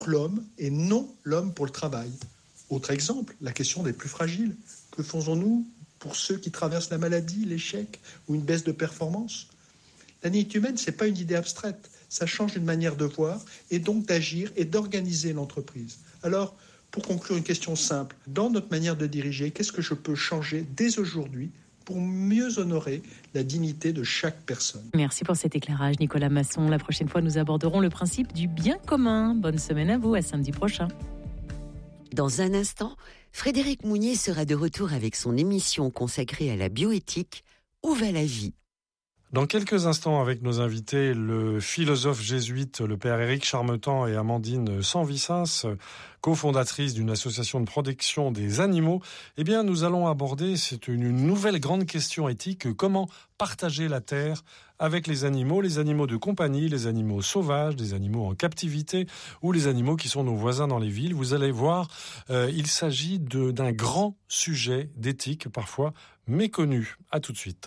l'homme et non l'homme pour le travail. Autre exemple, la question des plus fragiles. Que faisons-nous pour ceux qui traversent la maladie, l'échec ou une baisse de performance ? La dignité humaine, ce n'est pas une idée abstraite. Ça change une manière de voir et donc d'agir et d'organiser l'entreprise. Alors, pour conclure, une question simple. Dans notre manière de diriger, qu'est-ce que je peux changer dès aujourd'hui pour mieux honorer la dignité de chaque personne ? Merci pour cet éclairage, Nicolas Masson. La prochaine fois, nous aborderons le principe du bien commun. Bonne semaine à vous, à samedi prochain. Dans un instant, Frédéric Mounier sera de retour avec son émission consacrée à la bioéthique « Où va la vie ?» Dans quelques instants, avec nos invités, le philosophe jésuite, le père Éric Charmetan et Amandine Sanvicens, cofondatrice d'une association de protection des animaux, eh bien, nous allons aborder, c'est une nouvelle grande question éthique, comment partager la terre avec les animaux de compagnie, les animaux sauvages, les animaux en captivité ou les animaux qui sont nos voisins dans les villes. Vous allez voir, il s'agit d'un grand sujet d'éthique, parfois méconnu. À tout de suite.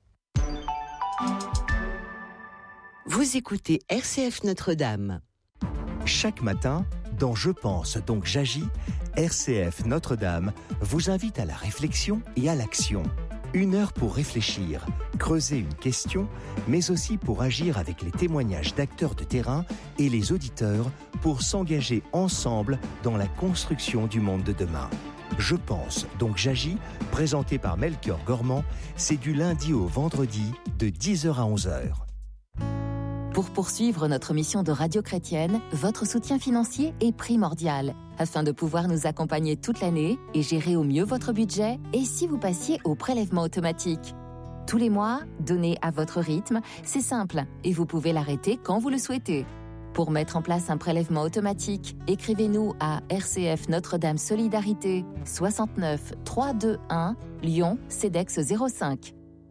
Vous écoutez RCF Notre-Dame. Chaque matin, dans Je pense donc j'agis, RCF Notre-Dame vous invite à la réflexion et à l'action. 1 heure pour réfléchir, creuser une question, mais aussi pour agir avec les témoignages d'acteurs de terrain et les auditeurs pour s'engager ensemble dans la construction du monde de demain. Je pense donc j'agis, présenté par Melchior Gormand, c'est du lundi au vendredi de 10h à 11h. Pour poursuivre notre mission de radio chrétienne, votre soutien financier est primordial afin de pouvoir nous accompagner toute l'année et gérer au mieux votre budget. Et si vous passiez au prélèvement automatique ? Tous les mois, donnez à votre rythme, c'est simple et vous pouvez l'arrêter quand vous le souhaitez. Pour mettre en place un prélèvement automatique, écrivez-nous à RCF Notre-Dame Solidarité 69 321 Lyon CEDEX 05.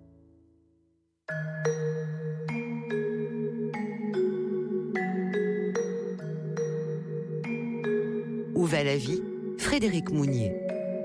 Où va la vie ? Frédéric Mounier.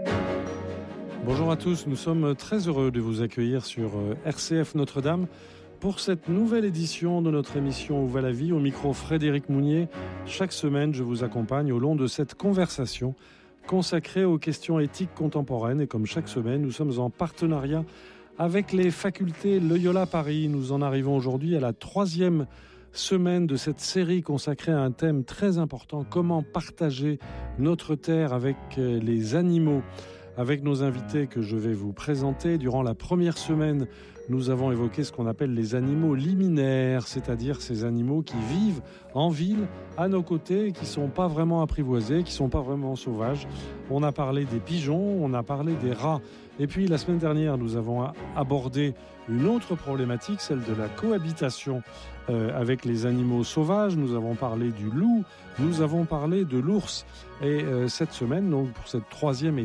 Bonjour à tous, nous sommes très heureux de vous accueillir sur RCF Notre-Dame pour cette nouvelle édition de notre émission Où va la vie ? Au micro Frédéric Mounier. Chaque semaine, je vous accompagne au long de cette conversation consacrée aux questions éthiques contemporaines. Et comme chaque semaine, nous sommes en partenariat avec les facultés Loyola Paris. Nous en arrivons aujourd'hui à la 3e semaine de cette série consacrée à un thème très important, comment partager notre terre avec les animaux. Avec nos invités que je vais vous présenter, durant la première semaine, nous avons évoqué ce qu'on appelle les animaux liminaires, c'est-à-dire ces animaux qui vivent en ville, à nos côtés, qui ne sont pas vraiment apprivoisés, qui ne sont pas vraiment sauvages. On a parlé des pigeons, on a parlé des rats. Et puis la semaine dernière, nous avons abordé une autre problématique, celle de la cohabitation avec les animaux sauvages. Nous avons parlé du loup, nous avons parlé de l'ours. Et cette semaine, donc pour ce troisième et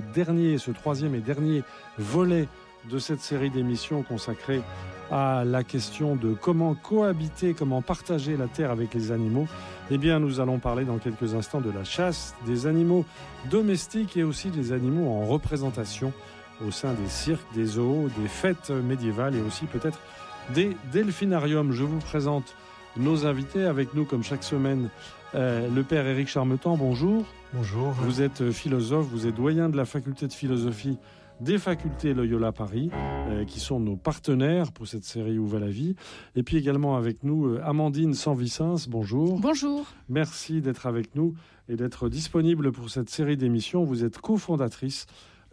dernier volet de cette série d'émissions consacrée à la question de comment cohabiter, comment partager la terre avec les animaux, eh bien nous allons parler dans quelques instants de la chasse, des animaux domestiques et aussi des animaux en représentation au sein des cirques, des zoos, des fêtes médiévales et aussi peut-être des delphinariums. Je vous présente nos invités. Avec nous, comme chaque semaine, le père Éric Charmetan, bonjour. Bonjour. Vous êtes philosophe, vous êtes doyen de la faculté de philosophie des facultés Loyola Paris, qui sont nos partenaires pour cette série Où va la vie. Et puis également avec nous, Amandine Sanvicens, bonjour. Bonjour. Merci d'être avec nous et d'être disponible pour cette série d'émissions. Vous êtes cofondatrice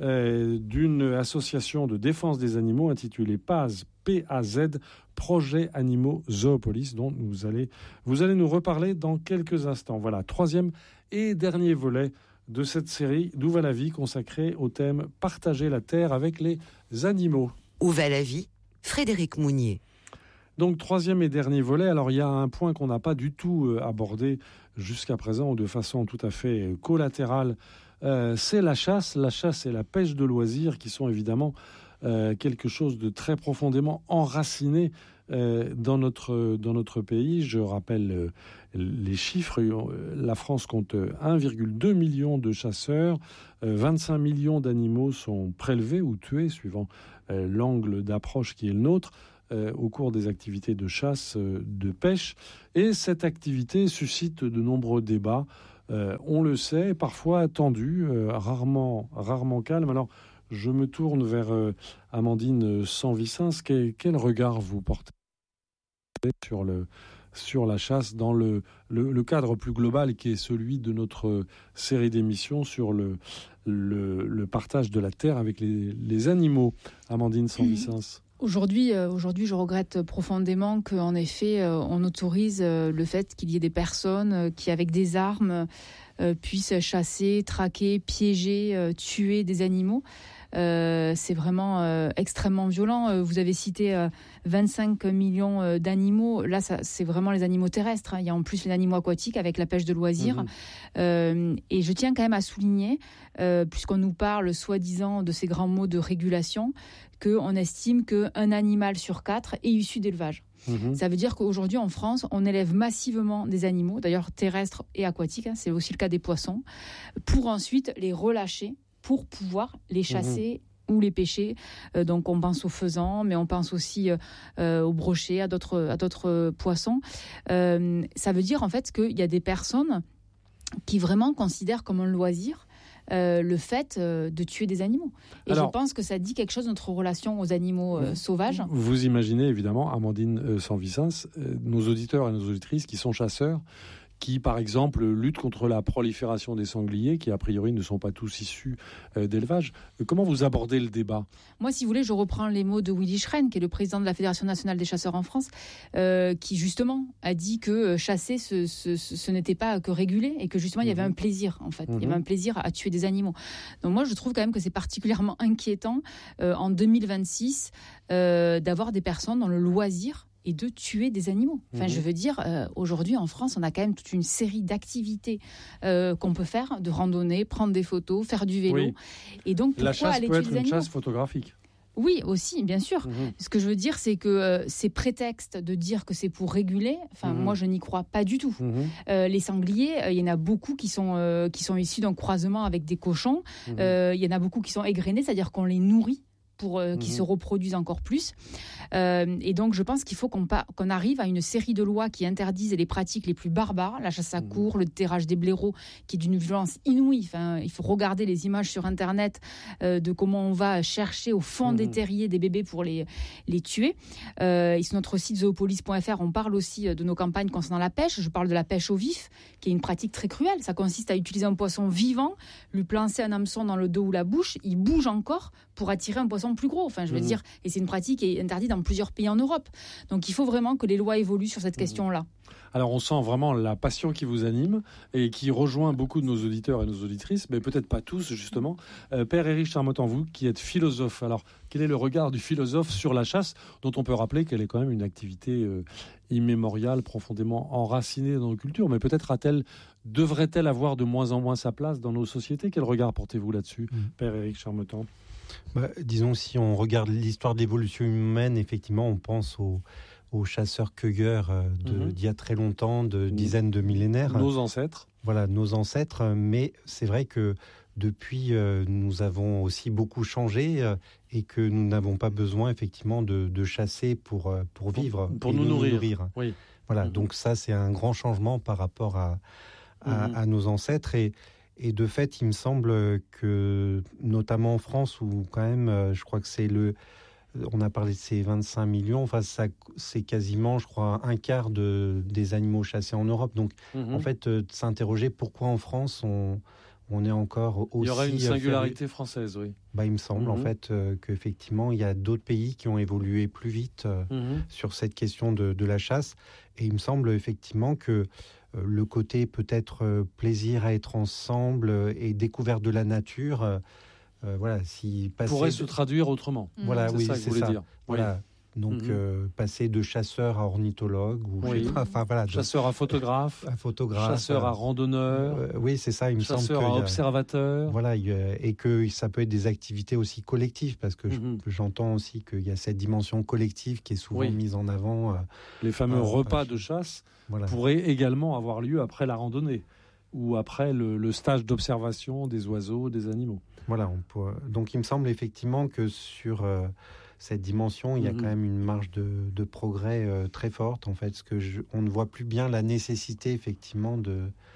d'une association de défense des animaux intitulée PAZ, P-A-Z, Projet Animaux Zoopolis, dont vous allez nous reparler dans quelques instants. Voilà, 3e et dernier volet de cette série D'où va la vie, consacrée au thème Partager la terre avec les animaux. Où va la vie ? Frédéric Mounier. Donc 3e et dernier volet. Alors il y a un point qu'on n'a pas du tout abordé jusqu'à présent, ou de façon tout à fait collatérale, c'est la chasse et la pêche de loisirs qui sont évidemment quelque chose de très profondément enraciné dans notre pays. Je rappelle les chiffres. La France compte 1,2 million de chasseurs, 25 millions d'animaux sont prélevés ou tués, suivant l'angle d'approche qui est le nôtre, au cours des activités de chasse, de pêche. Et cette activité suscite de nombreux débats on le sait, parfois tendu, rarement calme. Alors, je me tourne vers Amandine Sanvicens. Quel regard vous portez sur la chasse dans le cadre plus global qui est celui de notre série d'émissions sur le partage de la terre avec les animaux. Amandine Sanvicens. Aujourd'hui, je regrette profondément qu'en effet, on autorise le fait qu'il y ait des personnes qui, avec des armes, puissent chasser, traquer, piéger, tuer des animaux. C'est vraiment extrêmement violent. Vous avez cité 25 millions d'animaux. Là, c'est vraiment les animaux terrestres. Il y a en plus les animaux aquatiques avec la pêche de loisirs. Et je tiens quand même à souligner, puisqu'on nous parle soi-disant de ces grands mots de régulation, qu'on estime qu'un animal sur 4 est issu d'élevage. Ça veut dire qu'aujourd'hui, en France, on élève massivement des animaux, d'ailleurs terrestres et aquatiques, c'est aussi le cas des poissons, pour ensuite les relâcher, pour pouvoir les chasser ou les pêcher. Donc on pense aux faisans, mais on pense aussi aux brochets, à d'autres poissons. Ça veut dire en fait qu'il y a des personnes qui vraiment considèrent comme un loisir le fait de tuer des animaux. Et alors, je pense que ça dit quelque chose de notre relation aux animaux sauvages. Vous imaginez évidemment, Amandine Sanvicens, nos auditeurs et nos auditrices qui sont chasseurs, qui, par exemple, luttent contre la prolifération des sangliers, qui, a priori, ne sont pas tous issus d'élevage. Comment vous abordez le débat ? Moi, si vous voulez, je reprends les mots de Willy Schren, qui est le président de la Fédération nationale des chasseurs en France, qui, justement, a dit que chasser, ce n'était pas que réguler, et que, justement, il y avait un plaisir, en fait. Il y avait un plaisir à tuer des animaux. Donc, moi, je trouve quand même que c'est particulièrement inquiétant, en 2026, d'avoir des personnes dans le loisir et de tuer des animaux. Enfin, je veux dire, aujourd'hui, en France, on a quand même toute une série d'activités qu'on peut faire, de randonnée, prendre des photos, faire du vélo. Oui. Et donc, pourquoi la chasse aller peut tuer être des animaux ? une chasse photographique. Oui, aussi, bien sûr. Ce que je veux dire, c'est que ces prétextes de dire que c'est pour réguler, moi, je n'y crois pas du tout. Les sangliers, il y en a beaucoup qui sont issus d'un croisement avec des cochons. Il y en a beaucoup qui sont égrenés, c'est-à-dire qu'on les nourrit pour qu'ils se reproduisent encore plus. Et donc, je pense qu'il faut qu'on arrive à une série de lois qui interdisent les pratiques les plus barbares, la chasse à courre, le terrage des blaireaux, qui est d'une violence inouïe. Enfin, il faut regarder les images sur Internet de comment on va chercher au fond des terriers des bébés pour les tuer. Et sur notre site zoopolis.fr, on parle aussi de nos campagnes concernant la pêche. Je parle de la pêche au vif, qui est une pratique très cruelle. Ça consiste à utiliser un poisson vivant, lui plancer un hameçon dans le dos ou la bouche, il bouge encore pour attirer un poisson plus gros. Enfin, je veux dire, et c'est une pratique qui est interdite dans plusieurs pays en Europe. Donc, il faut vraiment que les lois évoluent sur cette question-là. Alors, on sent vraiment la passion qui vous anime et qui rejoint beaucoup de nos auditeurs et nos auditrices, mais peut-être pas tous, justement. Père Éric Charmotan, vous qui êtes philosophe, alors, quel est le regard du philosophe sur la chasse, dont on peut rappeler qu'elle est quand même une activité immémoriale, profondément enracinée dans nos cultures, mais peut-être devrait-elle avoir de moins en moins sa place dans nos sociétés ? Quel regard portez-vous là-dessus, Père Éric Charmotan ? Disons, si on regarde l'histoire de l'évolution humaine, effectivement, on pense aux chasseurs-cueilleurs d'il y a très longtemps, de dizaines de millénaires. Nos ancêtres. Voilà, nos ancêtres. Mais c'est vrai que depuis, nous avons aussi beaucoup changé et que nous n'avons pas besoin, effectivement, de chasser pour vivre. Pour nous nourrir. Oui. Voilà, donc ça, c'est un grand changement par rapport à nos ancêtres. Et de fait, il me semble que, notamment en France, où quand même, je crois que on a parlé de ces 25 millions, enfin, c'est quasiment, je crois, un quart des animaux chassés en Europe. Donc, en fait, s'interroger pourquoi en France, on est encore aussi... Il y aurait une singularité française, oui. Il me semble, en fait, qu'effectivement, il y a d'autres pays qui ont évolué plus vite sur cette question de la chasse. Et il me semble, effectivement, que le côté peut-être plaisir à être ensemble et découverte de la nature, pourrait se traduire autrement. Voilà, c'est oui, ça que vous voulez dire. Voilà. Oui. Donc, passer de chasseur à ornithologue ou chasseur à photographe, chasseur à randonneur, oui, c'est ça. Il me semble chasseur à observateur. Voilà, et que ça peut être des activités aussi collectives, parce que j'entends aussi qu'il y a cette dimension collective qui est souvent mise en avant. Les fameux repas de chasse pourraient également avoir lieu après la randonnée ou après le stage d'observation des oiseaux, des animaux. Voilà. Donc, il me semble effectivement que sur cette dimension, il y a quand même une marge de progrès très forte, en fait, parce que on ne voit plus bien la nécessité, effectivement,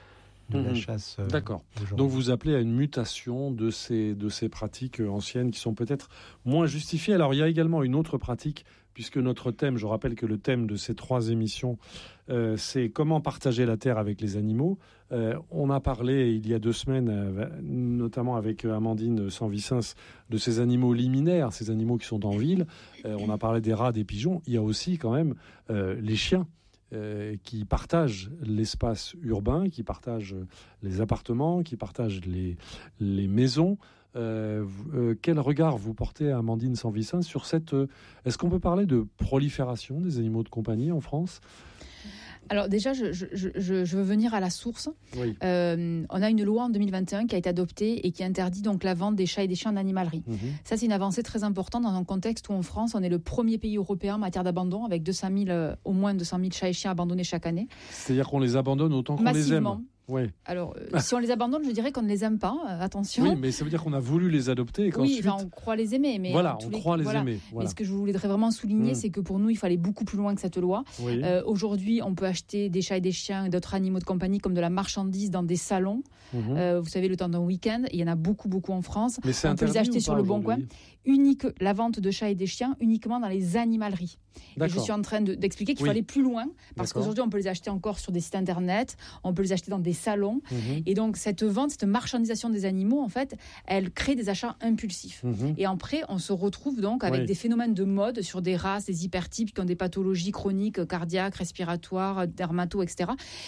la chasse. D'accord. Donc vous appelez à une mutation de ces pratiques anciennes qui sont peut-être moins justifiées. Alors il y a également une autre pratique, puisque notre thème, je rappelle que le thème de ces 3 émissions, c'est comment partager la terre avec les animaux. On a parlé il y a 2 semaines, notamment avec Amandine Sanvicens, de ces animaux liminaires, ces animaux qui sont en ville. On a parlé des rats, des pigeons. Il y a aussi quand même les chiens qui partagent l'espace urbain, qui partagent les appartements, qui partagent les maisons. Quel regard vous portez, Amandine Sanvicens, sur cette... Est-ce qu'on peut parler de prolifération des animaux de compagnie en France ? Alors déjà, je veux venir à la source. Oui. On a une loi en 2021 qui a été adoptée et qui interdit donc la vente des chats et des chiens en animalerie. Ça, c'est une avancée très importante dans un contexte où en France, on est le premier pays européen en matière d'abandon, avec au moins 200 000 chats et chiens abandonnés chaque année. C'est-à-dire qu'on les abandonne autant qu'on les aime. Oui. Alors, si on les abandonne, je dirais qu'on ne les aime pas. Attention. Oui, mais ça veut dire qu'on a voulu les adopter et qu'ensuite... Oui, on croit les aimer. Mais voilà, on croit les aimer. Voilà. Mais ce que je voudrais vraiment souligner, c'est que pour nous, il fallait beaucoup plus loin que cette loi. Oui. Aujourd'hui, on peut acheter des chats et des chiens et d'autres animaux de compagnie comme de la marchandise dans des salons. Vous savez, le temps d'un week-end, il y en a beaucoup en France. Mais c'est on peut les acheter sur le Bon Coin. La vente de chats et des chiens uniquement dans les animaleries. Et je suis en train d'expliquer qu'il fallait plus loin, parce qu'aujourd'hui, on peut les acheter encore sur des sites internet, on peut les acheter dans des salons. Et donc, cette vente, cette marchandisation des animaux, en fait, elle crée des achats impulsifs. Et après, on se retrouve donc avec des phénomènes de mode sur des races, des hypertypes qui ont des pathologies chroniques, cardiaques, respiratoires, dermato, etc.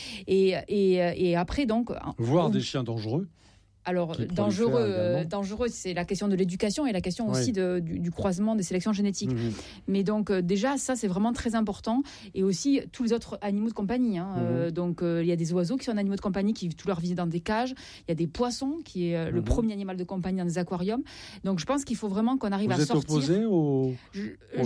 Et après, donc... Voire des chiens dangereux. Alors, dangereux, c'est la question de l'éducation et la question aussi du croisement des sélections génétiques. Mais donc, déjà, ça, c'est vraiment très important. Et aussi, tous les autres animaux de compagnie. Donc, il y a des oiseaux qui sont animaux de compagnie qui vivent toute leur vie dans des cages. Il y a des poissons, qui est le premier animal de compagnie dans des aquariums. Donc, je pense qu'il faut vraiment qu'on arrive à sortir... Vous êtes opposé aux aquariums ?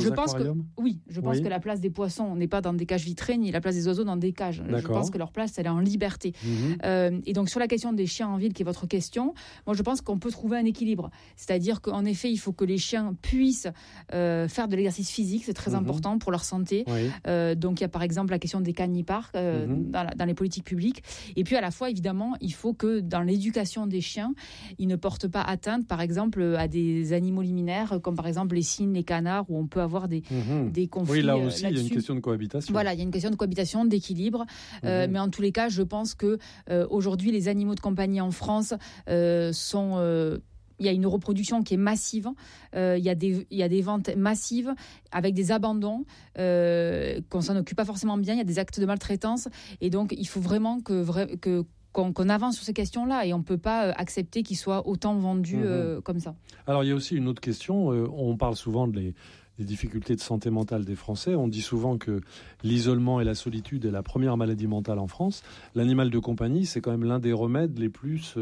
Je pense que la place des poissons n'est pas dans des cages vitrées, ni la place des oiseaux dans des cages. Je pense que leur place, elle est en liberté. Et donc, sur la question des chiens en ville, qui est votre question, moi je pense qu'on peut trouver un équilibre. C'est-à-dire qu'en effet, il faut que les chiens puissent faire de l'exercice physique, c'est très important pour leur santé. Donc il y a par exemple la question des caniparks dans les politiques publiques. Et puis à la fois, évidemment, il faut que dans l'éducation des chiens, ils ne portent pas atteinte, par exemple, à des animaux liminaires, comme par exemple les cygnes, les canards, où on peut avoir des conflits. Oui, là aussi, il y a une question de cohabitation. Voilà, il y a une question de cohabitation, d'équilibre. Mais en tous les cas, je pense que aujourd'hui, les animaux de compagnie en France il y a une reproduction qui est massive, il y a des ventes massives avec des abandons, qu'on s'en occupe pas forcément bien, il y a des actes de maltraitance, et donc il faut vraiment qu'on avance sur ces questions-là, et on ne peut pas accepter qu'ils soient autant vendus comme ça. Alors il y a aussi une autre question, on parle souvent des difficultés de santé mentale des Français. On dit souvent que l'isolement et la solitude est la première maladie mentale en France. L'animal de compagnie, c'est quand même l'un des remèdes les plus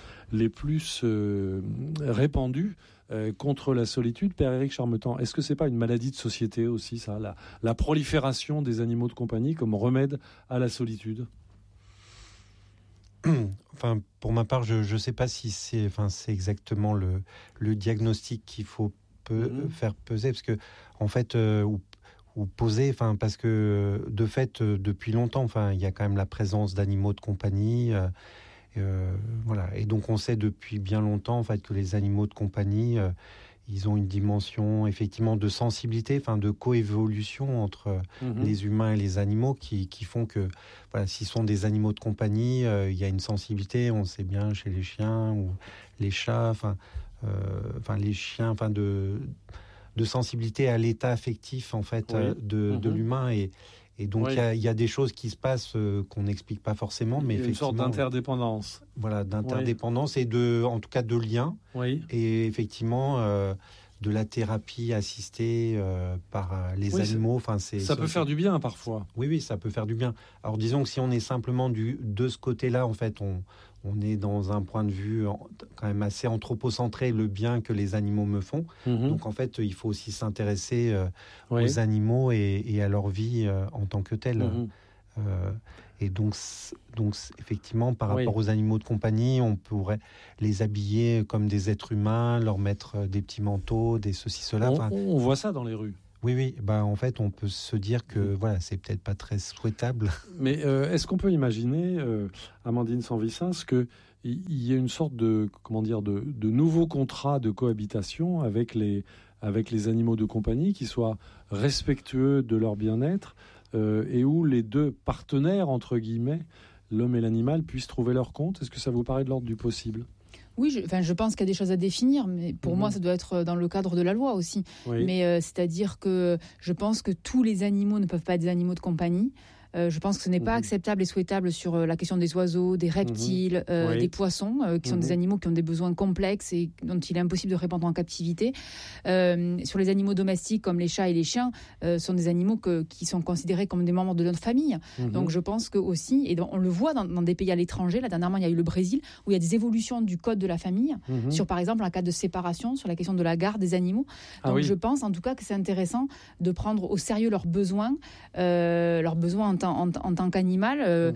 répandus contre la solitude. Père Éric Charmetan, est-ce que c'est pas une maladie de société aussi, ça, la prolifération des animaux de compagnie comme remède à la solitude ? Enfin, pour ma part, je ne sais pas si c'est exactement le diagnostic qu'il faut faire peser, parce que en fait ou poser, parce que de fait depuis longtemps, il y a quand même la présence d'animaux de compagnie, voilà, et donc on sait depuis bien longtemps en fait que les animaux de compagnie ils ont une dimension effectivement de sensibilité, de coévolution entre les humains et les animaux qui font que voilà, s'ils sont des animaux de compagnie, il y a une sensibilité, on sait bien chez les chiens ou les chats, les chiens, de sensibilité à l'état affectif en fait de l'humain, et donc il y a des choses qui se passent qu'on n'explique pas forcément, mais effectivement, une sorte d'interdépendance. Voilà, d'interdépendance et en tout cas de lien. Et effectivement de la thérapie assistée par les animaux. Ça peut faire du bien parfois. Oui, ça peut faire du bien. Alors disons que si on est simplement de ce côté-là, en fait, on est dans un point de vue quand même assez anthropocentré, le bien que les animaux me font. Donc en fait, il faut aussi s'intéresser aux animaux et à leur vie en tant que telle. Et donc effectivement, par rapport aux animaux de compagnie, on pourrait les habiller comme des êtres humains, leur mettre des petits manteaux, des ceci, cela. On voit ça dans les rues. Oui. En fait, on peut se dire que c'est peut-être pas très souhaitable. Mais est-ce qu'on peut imaginer, Amandine Sanvicens, qu'il y ait une sorte de nouveau contrat de cohabitation avec les animaux de compagnie qui soient respectueux de leur bien-être et où les deux partenaires, entre guillemets, l'homme et l'animal, puissent trouver leur compte? Est-ce que ça vous paraît de l'ordre du possible? Oui, je pense qu'il y a des choses à définir, mais pour moi, ça doit être dans le cadre de la loi aussi. Oui. Mais c'est-à-dire que je pense que tous les animaux ne peuvent pas être des animaux de compagnie. Je pense que ce n'est pas acceptable et souhaitable sur la question des oiseaux, des reptiles, des poissons, qui sont des animaux qui ont des besoins complexes et dont il est impossible de répondre en captivité. Sur les animaux domestiques, comme les chats et les chiens, sont des animaux qui sont considérés comme des membres de notre famille. Donc je pense que aussi, et on le voit dans des pays à l'étranger, là dernièrement il y a eu le Brésil, où il y a des évolutions du code de la famille, sur par exemple un cas de séparation, sur la question de la garde des animaux. Donc je pense en tout cas que c'est intéressant de prendre au sérieux leurs besoins en tant qu'animal.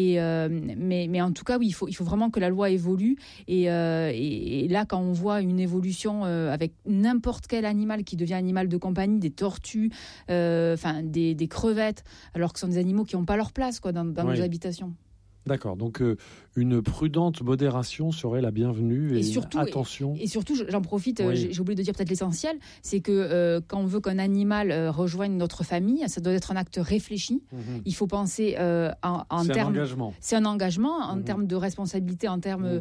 Mais en tout cas, oui, il faut vraiment que la loi évolue. Et là, quand on voit une évolution avec n'importe quel animal qui devient animal de compagnie, des tortues, des crevettes, alors que ce sont des animaux qui n'ont pas leur place dans nos habitations. D'accord, donc une prudente modération serait la bienvenue et surtout, attention. Et surtout, j'en profite, j'ai oublié de dire peut-être l'essentiel, c'est que quand on veut qu'un animal rejoigne notre famille, ça doit être un acte réfléchi. Il faut penser en termes... C'est un engagement en termes de responsabilité, en termes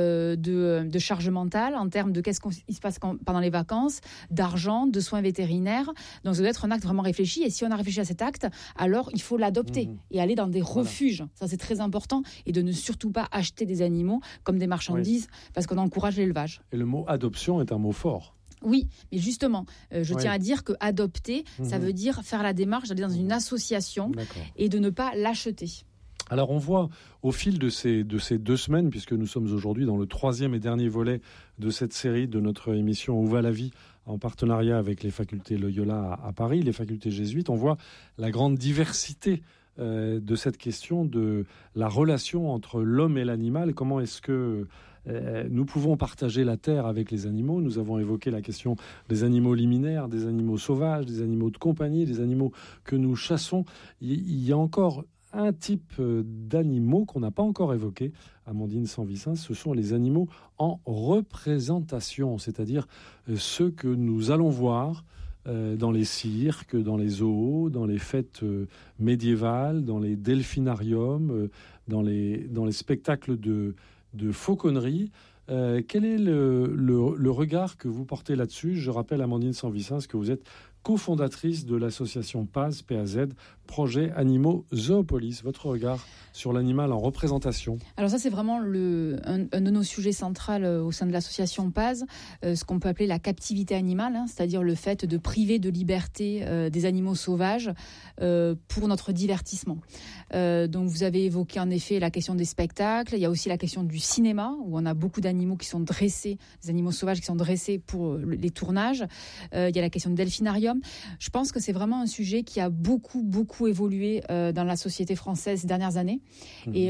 de charge mentale, en termes de qu'est-ce qui se passe pendant les vacances, d'argent, de soins vétérinaires. Donc ça doit être un acte vraiment réfléchi. Et si on a réfléchi à cet acte, alors il faut l'adopter et aller dans des refuges. Ça, c'est très important. Et de ne surtout pas acheter des animaux comme des marchandises parce qu'on encourage l'élevage. Et le mot adoption est un mot fort. Oui, mais justement, je tiens à dire que adopter, ça veut dire faire la démarche d'aller dans une association et de ne pas l'acheter. Alors on voit au fil de ces 2 semaines, puisque nous sommes aujourd'hui dans le 3e et dernier volet de cette série de notre émission Où va la vie, en partenariat avec les facultés Loyola à Paris, les facultés jésuites, on voit la grande diversité de cette question de la relation entre l'homme et l'animal. Comment est-ce que nous pouvons partager la terre avec les animaux? Nous avons évoqué la question des animaux liminaires, des animaux sauvages, des animaux de compagnie, des animaux que nous chassons. Il y a encore un type d'animaux qu'on n'a pas encore évoqué, Amandine Sanvicens, ce sont les animaux en représentation, c'est-à-dire ceux que nous allons voir dans les cirques, dans les zoos, dans les fêtes médiévales, dans les delphinariums, dans les spectacles de fauconnerie. Quel est le regard que vous portez là-dessus? Je rappelle, Amandine Sanvicens, que vous êtes cofondatrice de l'association PAZ, Projet Animaux Zoopolis. Votre regard sur l'animal en représentation? Alors ça, c'est vraiment un de nos sujets centraux au sein de l'association PAZ, ce qu'on peut appeler la captivité animale, c'est-à-dire le fait de priver de liberté des animaux sauvages pour notre divertissement. Donc vous avez évoqué en effet la question des spectacles, il y a aussi la question du cinéma, où on a beaucoup d'animaux qui sont dressés, des animaux sauvages qui sont dressés pour les tournages. Il y a la question du delphinarium. Je pense que c'est vraiment un sujet qui a beaucoup évolué dans la société française ces dernières années. Et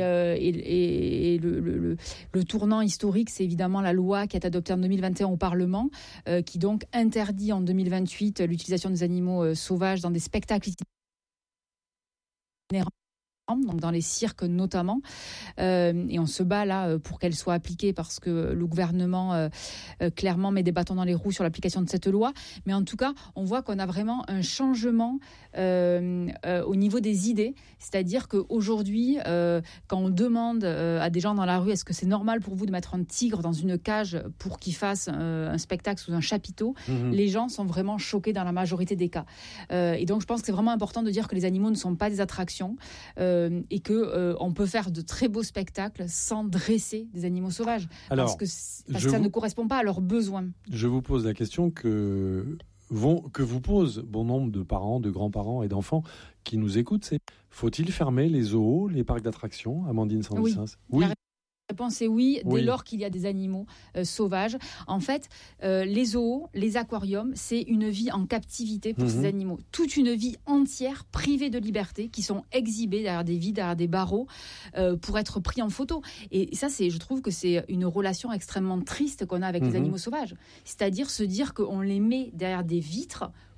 le tournant historique, c'est évidemment la loi qui est adoptée en 2021 au Parlement, qui donc interdit en 2028 l'utilisation des animaux sauvages dans des spectacles itinérants, donc dans les cirques notamment, et on se bat là pour qu'elle soit appliquée parce que le gouvernement clairement met des bâtons dans les roues sur l'application de cette loi. Mais en tout cas, on voit qu'on a vraiment un changement au niveau des idées, c'est-à-dire qu'aujourd'hui, quand on demande à des gens dans la rue, est-ce que c'est normal pour vous de mettre un tigre dans une cage pour qu'il fasse un spectacle sous un chapiteau, les gens sont vraiment choqués dans la majorité des cas. Et donc je pense que c'est vraiment important de dire que les animaux ne sont pas des attractions, et qu'on peut faire de très beaux spectacles sans dresser des animaux sauvages. Alors, parce que ça ne correspond pas à leurs besoins. Je vous pose la question que vous posent bon nombre de parents, de grands-parents et d'enfants qui nous écoutent. C'est: faut-il fermer les zoos, les parcs d'attractions, Amandine Sanvicens? Oui. La réponse est oui, dès lors qu'il y a des animaux sauvages. En fait, les zoos, les aquariums, c'est une vie en captivité pour ces animaux. Toute une vie entière privée de liberté, qui sont exhibés derrière des vitres, derrière des barreaux, pour être pris en photo. Et ça, je trouve que c'est une relation extrêmement triste qu'on a avec les animaux sauvages. C'est-à-dire se dire qu'on les met derrière des vitres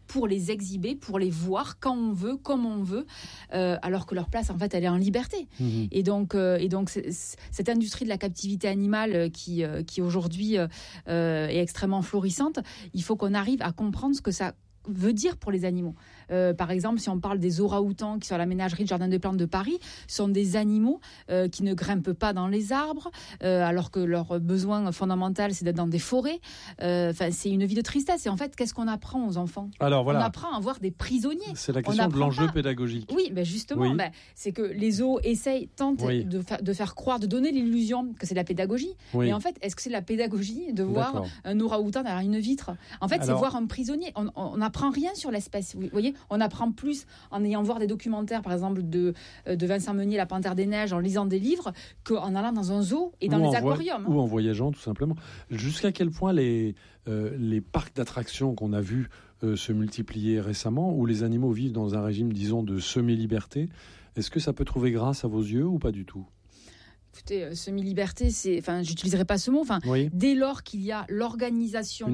pour les exhiber, pour les voir quand on veut, comme on veut, alors que leur place, en fait, elle est en liberté. Et donc cette industrie de la captivité animale qui aujourd'hui est extrêmement florissante, il faut qu'on arrive à comprendre ce que ça veut dire pour les animaux. Par exemple, si on parle des orang-outans qui sont à la ménagerie de Jardin des Plantes de Paris, sont des animaux qui ne grimpent pas dans les arbres, alors que leur besoin fondamental, c'est d'être dans des forêts. C'est une vie de tristesse. Et en fait, qu'est-ce qu'on apprend aux enfants ? Alors, voilà. On apprend à voir des prisonniers. C'est la question de l'enjeu pédagogique. Oui, justement, c'est que les zoos tentent de faire croire, de donner l'illusion que c'est de la pédagogie. Mais en fait, est-ce que c'est de la pédagogie de voir un orang-outan derrière une vitre ? En fait, c'est voir un prisonnier. On n'apprend rien sur l'espèce. Vous voyez, on apprend plus en ayant voir des documentaires, par exemple, de Vincent Meunier, La Panthère des Neiges, en lisant des livres, qu'en allant dans un zoo et dans les aquariums. Ou en voyageant, tout simplement. Jusqu'à quel point les parcs d'attractions qu'on a vus se multiplier récemment, où les animaux vivent dans un régime, disons, de semi-liberté, est-ce que ça peut trouver grâce à vos yeux ou pas du tout ? Écoutez, semi-liberté, j'utiliserai pas ce mot. Dès lors qu'il y a l'organisation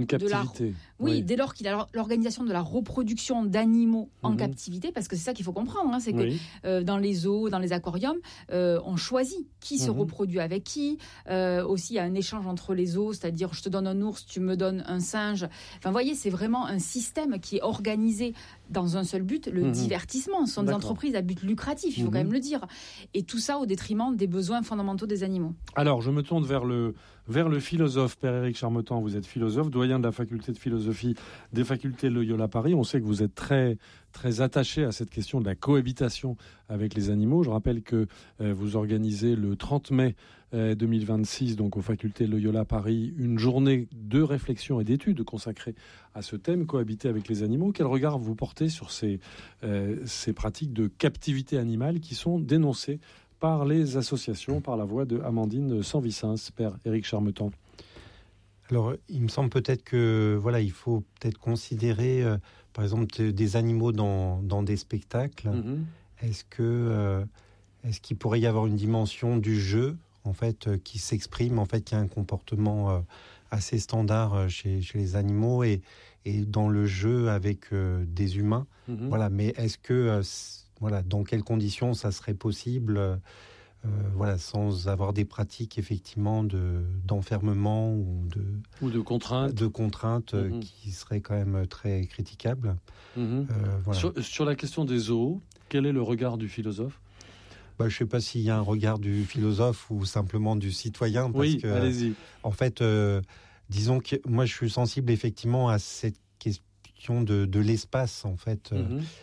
dès lors qu'il y a l'organisation de la reproduction d'animaux en captivité, parce que c'est ça qu'il faut comprendre, c'est que dans les zoos, dans les aquariums, on choisit qui se reproduit avec qui. Aussi, il y a un échange entre les zoos, c'est-à-dire je te donne un ours, tu me donnes un singe. Vous voyez, c'est vraiment un système qui est organisé dans un seul but, le divertissement. Ce sont des entreprises à but lucratif, il faut quand même le dire. Et tout ça au détriment des besoins fondamentaux des animaux. Alors, je me tourne vers le philosophe, Père Éric Charmetan. Vous êtes philosophe, doyen de la faculté de philosophie des facultés Loyola Paris. On sait que vous êtes très, très attaché à cette question de la cohabitation avec les animaux. Je rappelle que vous organisez le 30 mai 2026, donc aux facultés Loyola Paris, une journée de réflexion et d'études consacrée à ce thème, cohabiter avec les animaux. Quel regard vous portez sur ces pratiques de captivité animale qui sont dénoncées par les associations, par la voix de Amandine Sanvicens, Père Éric Charmetan? Alors, il me semble peut-être que il faut peut-être considérer, par exemple, des animaux dans des spectacles. Est-ce qu'il pourrait y avoir une dimension du jeu, en fait, qui s'exprime, en fait, qu'il y a un comportement assez standard chez les animaux et dans le jeu avec des humains. Mais est-ce que dans quelles conditions ça serait possible, sans avoir des pratiques effectivement d'enfermement ou de contraintes, qui seraient quand même très critiquables. Sur la question des zoos, quel est le regard du philosophe ? Je ne sais pas s'il y a un regard du philosophe ou simplement du citoyen. Parce que, allez-y. En fait, disons que moi je suis sensible effectivement à cette question de l'espace, en fait.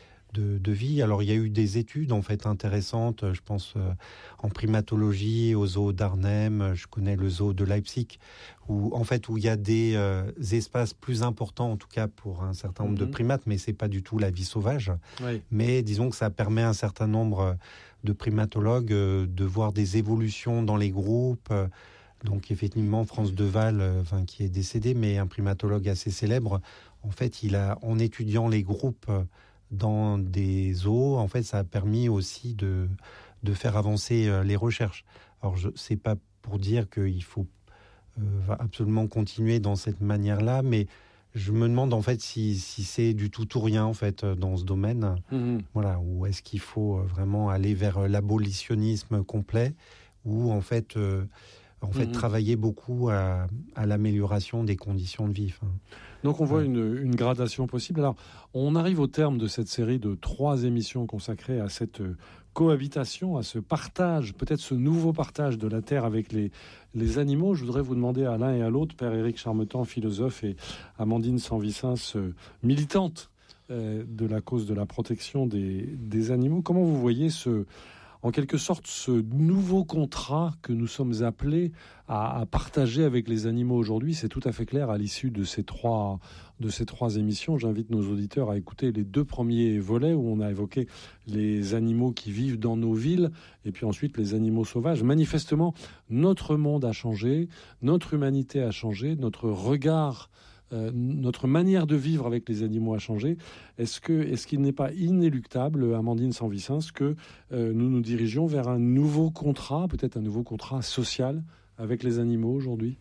De vie. Alors, il y a eu des études en fait intéressantes, je pense en primatologie, au zoo d'Arnhem, je connais le zoo de Leipzig, où il y a des espaces plus importants, en tout cas pour un certain nombre de primates, mais c'est pas du tout la vie sauvage. Mais disons que ça permet à un certain nombre de primatologues de voir des évolutions dans les groupes. Donc effectivement, Franz de Waal, qui est décédé, mais un primatologue assez célèbre, en fait, en étudiant les groupes dans des zoos, en fait, ça a permis aussi de faire avancer les recherches. Alors, c'est pas pour dire qu'il faut absolument continuer dans cette manière-là, mais je me demande en fait si c'est du tout ou rien en fait dans ce domaine. Ou est-ce qu'il faut vraiment aller vers l'abolitionnisme complet, ou en fait travailler beaucoup à l'amélioration des conditions de vie. Donc on voit une gradation possible. Alors on arrive au terme de cette série de 3 émissions consacrées à cette cohabitation, à ce partage, peut-être ce nouveau partage de la terre avec les animaux. Je voudrais vous demander à l'un et à l'autre, Père Éric Charmetan, philosophe, et Amandine Sanvicens, militante de la cause de la protection des animaux, comment vous voyez en quelque sorte, ce nouveau contrat que nous sommes appelés à partager avec les animaux aujourd'hui? C'est tout à fait clair à l'issue de ces trois émissions. J'invite nos auditeurs à écouter les 2 premiers volets où on a évoqué les animaux qui vivent dans nos villes et puis ensuite les animaux sauvages. Manifestement, notre monde a changé, notre humanité a changé, notre regard, notre manière de vivre avec les animaux a changé. Est-ce qu'il n'est pas inéluctable, Amandine Sanvicens, que nous nous dirigeons vers un nouveau contrat, peut-être un nouveau contrat social avec les animaux aujourd'hui ?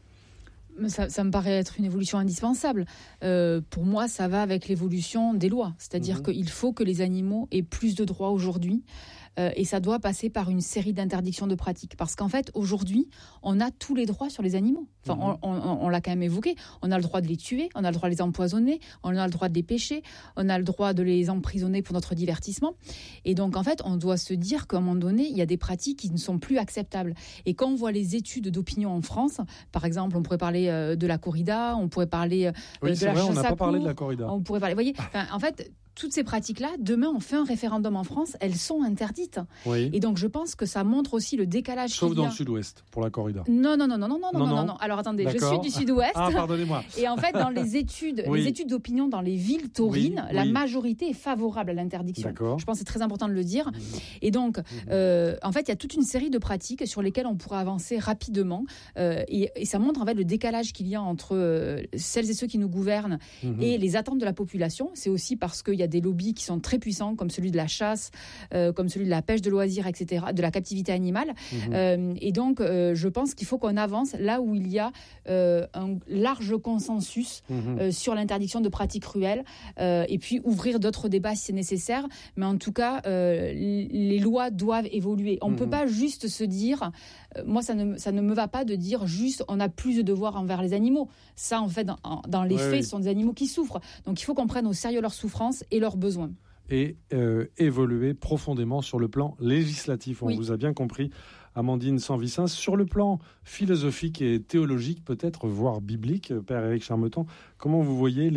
Ça me paraît être une évolution indispensable. Pour moi, ça va avec l'évolution des lois. C'est-à-dire qu'il faut que les animaux aient plus de droits aujourd'hui. Et ça doit passer par une série d'interdictions de pratiques. Parce qu'en fait, aujourd'hui, on a tous les droits sur les animaux. Enfin, on l'a quand même évoqué. On a le droit de les tuer, on a le droit de les empoisonner, on a le droit de les pêcher, on a le droit de les emprisonner pour notre divertissement. Et donc, en fait, on doit se dire qu'à un moment donné, il y a des pratiques qui ne sont plus acceptables. Et quand on voit les études d'opinion en France, par exemple, on pourrait parler de la corrida, on pourrait parler de la chasse à courre. On n'a pas parlé de la corrida. On pourrait parler, vous voyez, en fait... Toutes ces pratiques-là, demain, on fait un référendum en France, elles sont interdites. Oui. Et donc, je pense que ça montre aussi le décalage. Sauf dans le sud-ouest, pour la corrida. Non. Alors, attendez, D'accord. Je suis du sud-ouest. Ah, pardonnez-moi. Et en fait, dans les études d'opinion dans les villes taurines, la majorité est favorable à l'interdiction. D'accord. Je pense que c'est très important de le dire. Et donc, en fait, il y a toute une série de pratiques sur lesquelles on pourra avancer rapidement. Et ça montre en fait le décalage qu'il y a entre celles et ceux qui nous gouvernent et les attentes de la population. C'est aussi parce qu'il y a des lobbies qui sont très puissants, comme celui de la chasse, comme celui de la pêche de loisirs, etc., de la captivité animale. Et donc, je pense qu'il faut qu'on avance là où il y a un large consensus sur l'interdiction de pratiques cruelles, et puis ouvrir d'autres débats si c'est nécessaire. Mais en tout cas, les lois doivent évoluer. On ne peut pas juste se dire... moi, ça ne me va pas de dire juste on a plus de devoirs envers les animaux. Ça, en fait, dans les faits, ce sont des animaux qui souffrent. Donc, il faut qu'on prenne au sérieux leurs souffrances et leurs besoins. Et évoluer profondément sur le plan législatif. On vous a bien compris, Amandine Sanvicens. Sur le plan philosophique et théologique, peut-être, voire biblique, Père Éric Charmetan, comment vous voyez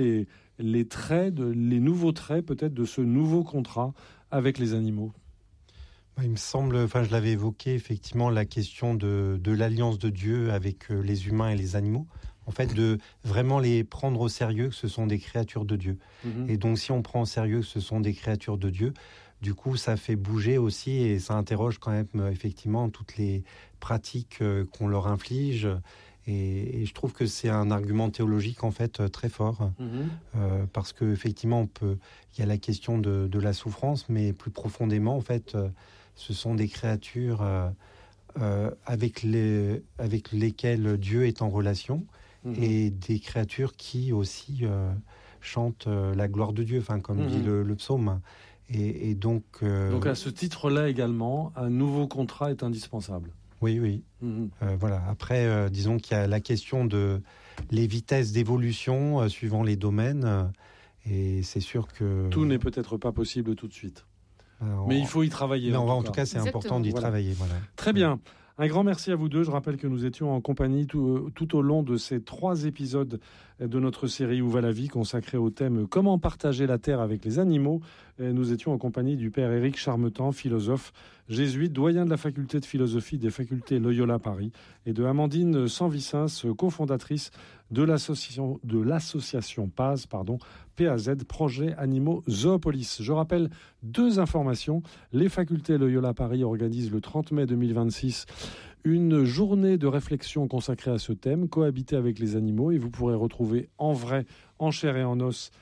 les nouveaux traits, peut-être, de ce nouveau contrat avec les animaux ? Il me semble, je l'avais évoqué, effectivement, la question de l'alliance de Dieu avec les humains et les animaux. En fait, de vraiment les prendre au sérieux que ce sont des créatures de Dieu. Et donc, si on prend au sérieux que ce sont des créatures de Dieu, du coup, ça fait bouger aussi et ça interroge quand même, effectivement, toutes les pratiques qu'on leur inflige. Et je trouve que c'est un argument théologique, en fait, très fort. Parce qu'effectivement, il y a la question de la souffrance, mais plus profondément, en fait, ce sont des créatures avec lesquelles Dieu est en relation. Et des créatures qui aussi chantent la gloire de Dieu, comme dit le psaume. Et donc... Donc à ce titre-là également, un nouveau contrat est indispensable. Oui. Voilà. Après, disons qu'il y a la question de les vitesses d'évolution suivant les domaines. Et c'est sûr que... Tout n'est peut-être pas possible tout de suite. Mais il faut y travailler. En tout cas, c'est important d'y travailler. Voilà. Très bien. Un grand merci à vous deux. Je rappelle que nous étions en compagnie tout au long de ces 3 épisodes de notre série Où va la vie, consacrée au thème Comment partager la terre avec les animaux. Nous étions en compagnie du Père Éric Charmetan, philosophe jésuite, doyen de la faculté de philosophie des facultés Loyola Paris, et de Amandine Sanvicens, cofondatrice de l'association PAZ, PAZ, Projet Animaux Zoopolis. Je rappelle 2 informations. Les facultés Loyola Paris organisent le 30 mai 2026 une journée de réflexion consacrée à ce thème, cohabiter avec les animaux, et vous pourrez retrouver en vrai, en chair et en os,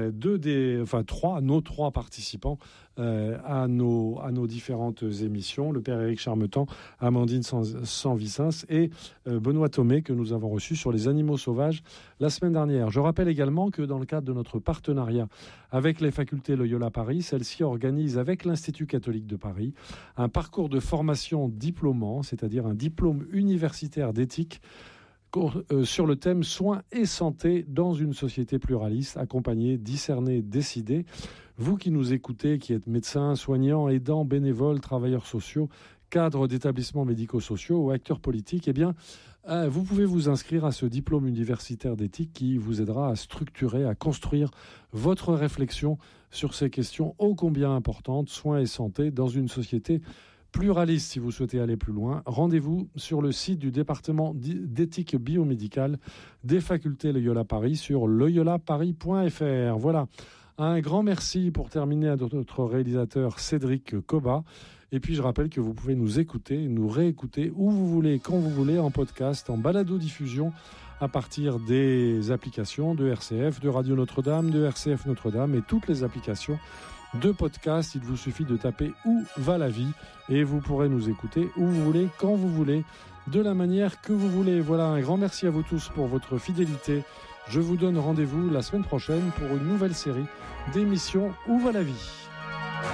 nos 3 participants à nos différentes émissions, le Père Éric Charmetan, Amandine Sanvicens et Benoît Thomé, que nous avons reçu sur les animaux sauvages la semaine dernière. Je rappelle également que dans le cadre de notre partenariat avec les facultés Loyola Paris, celle-ci organise avec l'Institut catholique de Paris un parcours de formation diplômant, c'est-à-dire un diplôme universitaire d'éthique sur le thème soins et santé dans une société pluraliste, accompagner, discerner, décider. Vous qui nous écoutez, qui êtes médecins, soignants, aidants, bénévoles, travailleurs sociaux, cadres d'établissements médico-sociaux ou acteurs politiques, vous pouvez vous inscrire à ce diplôme universitaire d'éthique qui vous aidera à structurer, à construire votre réflexion sur ces questions ô combien importantes, soins et santé dans une société pluraliste. Si vous souhaitez aller plus loin, rendez-vous sur le site du département d'éthique biomédicale des facultés Loyola Paris sur loyolaparis.fr. Voilà, un grand merci pour terminer à notre réalisateur Cédric Coba. Et puis je rappelle que vous pouvez nous écouter, nous réécouter où vous voulez, quand vous voulez, en podcast, en balado-diffusion à partir des applications de RCF, de Radio Notre-Dame, de RCF Notre-Dame et toutes les applications de podcast. Il vous suffit de taper Où va la vie et vous pourrez nous écouter où vous voulez, quand vous voulez, de la manière que vous voulez. Voilà, un grand merci à vous tous pour votre fidélité. Je vous donne rendez-vous la semaine prochaine pour une nouvelle série d'émissions Où va la vie.